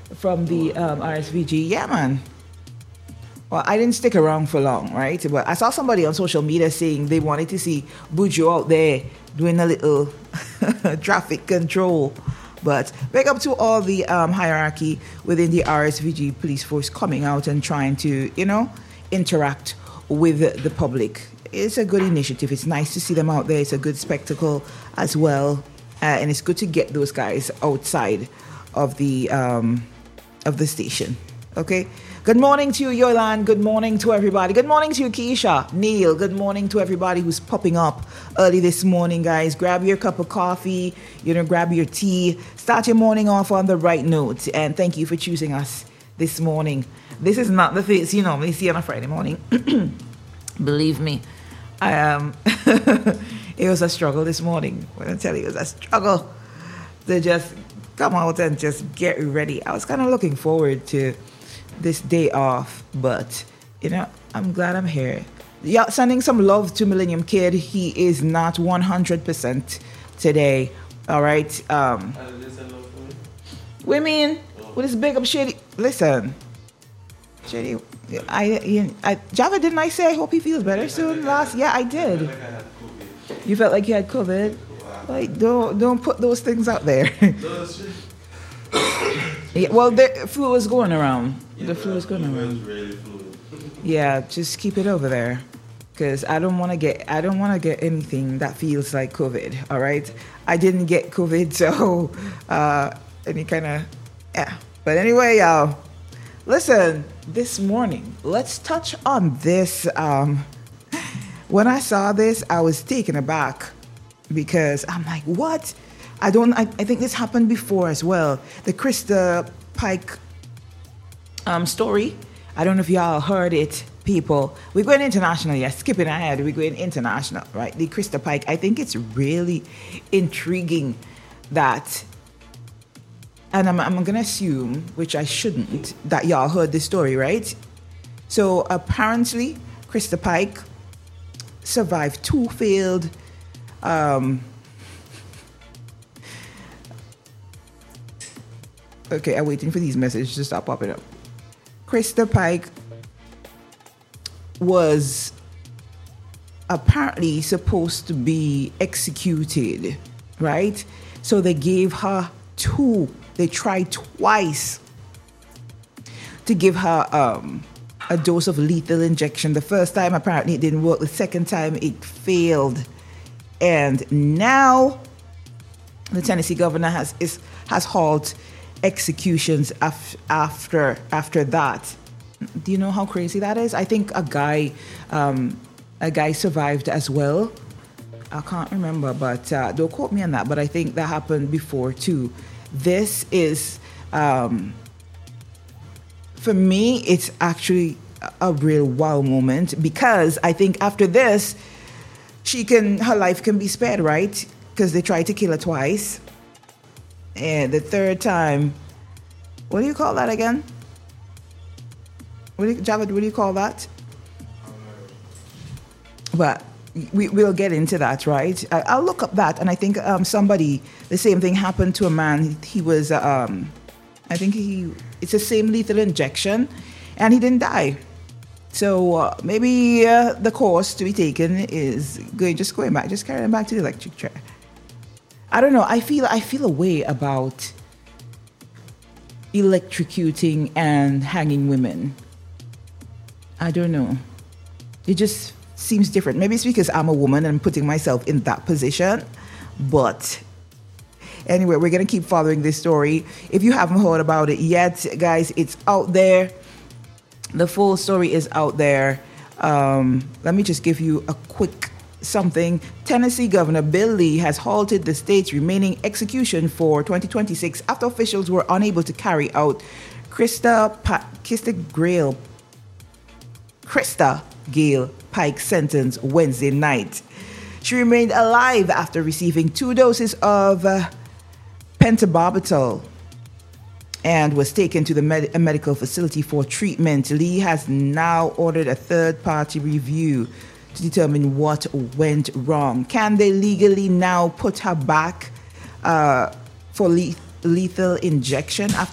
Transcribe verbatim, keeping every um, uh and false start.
from the um, R S V G. Yeah, man. Well, I didn't stick around for long, right? But I saw somebody on social media saying they wanted to see Buju out there doing a little traffic control. But big up to all the um, hierarchy within the R S V G police force coming out and trying to, you know, interact with the public. It's a good initiative. It's nice to see them out there. It's a good spectacle as well. Uh, and it's good to get those guys outside of the um, of the station. Okay? Good morning to you, Yolan. Good morning to everybody. Good morning to you, Keisha. Neil, good morning to everybody who's popping up early this morning, guys. Grab your cup of coffee, you know, grab your tea. Start your morning off on the right note. And thank you for choosing us this morning. This is not the face you normally see on a Friday morning. Believe me, I um, it was a struggle this morning. When I tell you, it was a struggle to just come out and just get ready. I was kind of looking forward to this day off, but you know, I'm glad I'm here. Yeah, sending some love to Millennium Kid. He is not one hundred percent today. All right. Um, what do you mean? With this big up Shady? Listen, Shady. I, I, Java, didn't I say I hope he feels better soon? Last, yeah, I did. You felt like you had COVID? Like, don't don't put those things out there. Yeah, well, the flu is going around. Yeah, the flu is going around. Really yeah, just keep it over there, because I don't want to get I don't want to get anything that feels like COVID. All right, I didn't get COVID, so uh, any kind of yeah. But anyway, y'all, listen. This morning, let's touch on this. Um, when I saw this, I was taken aback because I'm like, what? I don't. I, I think this happened before as well. The Krista Pike um, story. I don't know if y'all heard it, people. We're going international. Yeah, skipping ahead. We're going international, right? The Krista Pike. I think it's really intriguing that, and I'm, I'm going to assume, which I shouldn't, that y'all heard this story, right? So apparently, Krista Pike survived two failed. Um, Okay, I'm waiting for these messages to stop popping up. Krista Pike was apparently supposed to be executed, right? So they gave her two. They tried twice to give her um, a dose of lethal injection. The first time, apparently, it didn't work. The second time, it failed. And now, the Tennessee governor has is, has halted executions af- after after that. Do you know how crazy that is? I think a guy um, a guy survived as well. I can't remember, but uh, don't quote me on that. But I think that happened before too. This is um, for me. It's actually a real wow moment, because I think after this, she can her life can be spared, right? Because they tried to kill her twice. And the third time, what do you call that again? What do you, Javed, what do you call that? But we, we'll get into that, right? I, I'll look up that. And I think um, somebody, the same thing happened to a man. He was, um, I think he, it's the same lethal injection, and he didn't die. So uh, maybe uh, the course to be taken is going, just going back, just carrying him back to the electric chair. I don't know. I feel I feel a way about electrocuting and hanging women. I don't know. It just seems different. Maybe it's because I'm a woman and I'm putting myself in that position. But anyway, we're going to keep following this story. If you haven't heard about it yet, guys, it's out there. The full story is out there. Um, let me just give you a quick something. Tennessee Governor Bill Lee has halted the state's remaining execution for twenty twenty-six after officials were unable to carry out Krista pa- Krista Grail Krista Gale Pike's sentence Wednesday night. She remained alive after receiving two doses of uh, pentobarbital and was taken to the med- a medical facility for treatment. Lee has now ordered a third-party review to determine what went wrong. Can they legally now put her back uh, for le- lethal injection after